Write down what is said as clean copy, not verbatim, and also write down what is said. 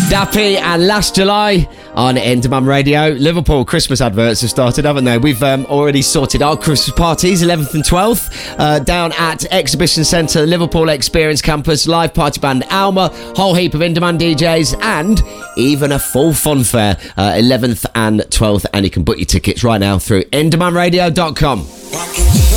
Dappy and Last July on Endemum Radio. Liverpool Christmas adverts have started, haven't they? We've already sorted our Christmas parties, 11th and 12th, down at Exhibition Centre, Liverpool Experience Campus, live party band Alma, whole heap of in-demand DJs, and even a full fun fair, 11th and 12th. And you can book your tickets right now through endemumradio.com.